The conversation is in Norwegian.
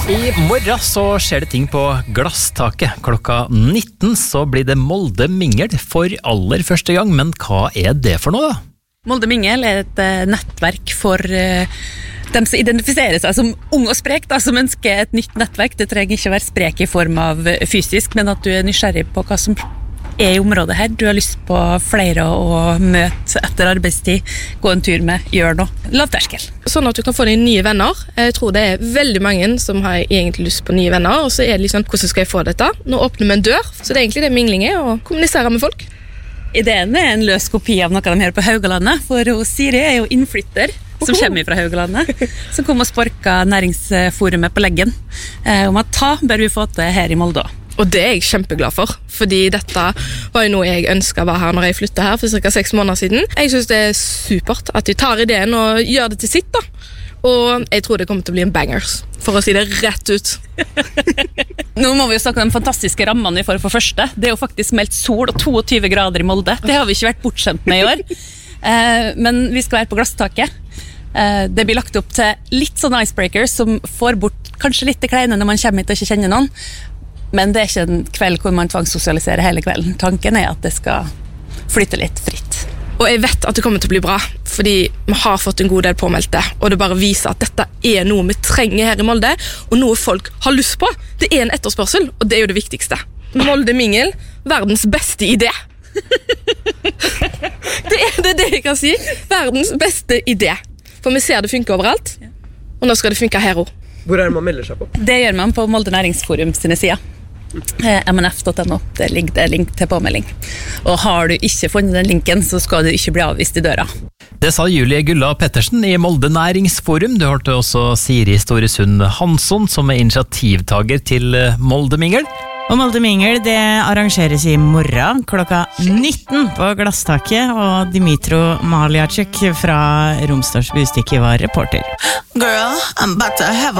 I morgen så skjer det ting på Glasstaket. Klokka 19 så blir det Molde Mingel for aller første gang, men hva er det for noe da? Molde Mingel er et nettverk for dem som identifiserer seg som ung og sprek, da, som ønsker et nytt nettverk. Det trenger ikke være sprek i form av fysisk, men at du er nysgjerrig på hva som er i området her. Du har lyst på flere å møte etter arbeidstid, gå en tur med, gjøre noe. Lavterskel. Sånn at du kan få deg nye venner. Jeg tror det er veldig mange som har egentlig lyst på nye venner, og så er det liksom, hvordan skal jeg få dette? Nå åpner vi en dør, så det er egentlig det mingling er, å kommunisere med folk. Ideen er en løs kopi av noe de gjør på Haugalandet, for Siri er jo innflytter som kommer fra Haugalandet, som kom og sparket næringsforumet på leggen om at bør vi få til her i Molde. Og det er jeg kjempeglad for, fordi dette var jo noe jeg ønsket å være her når jeg flyttet her for ca. 6 måneder siden. Jeg synes det er supert at de tar ideen og gjør det til sitt da. Og jeg tror det kommer til å bli en bangers, for å si det rett ut. Nå må vi jo snakke om de fantastiske rammene vi får for første. Det er jo faktisk meldt sol og 22 grader i Molde. Det har vi ikke vært bortskjemt med i år. Men vi skal være på Glasstaket. Det blir lagt opp til litt sånn icebreakers som får bort kanskje litt det kleine når man kommer hit og ikke kjenner noen. Men det er ikke en kveld hvor man tvangssosialiserer hele kvelden. Tanken er at det skal flytte litt fritt. Og jeg vet at det kommer til å bli bra, fordi vi har fått en god del påmeldte, og det bare viser at dette er noe vi trenger her i Molde, og noe folk har lyst på. Det er en etterspørsel, og det er jo det viktigste. Molde Mingel, verdens beste idé. det er det jeg kan si. Verdens beste idé. For vi ser det funker overalt, og nå skal det funke her også. Hvor er det man melder seg på? Det gjør man på Molde Næringsforum sine sider. mnf.no, det ligger link til påmelding. Og har du ikke funnet den linken, så skal du ikke bli avvist i døra. Det sa Julie Gulla Pettersen i Molde Næringsforum. Du hørte også Siri Storesund Hansson, som er initiativtager til Molde Mingel. Og Molde Mingel, det arrangeres i morgen klokka 19 på Glasstaket, og Dimitro Maliacek fra Romsdals Bustikke var reporter. Girl, I'm about to have a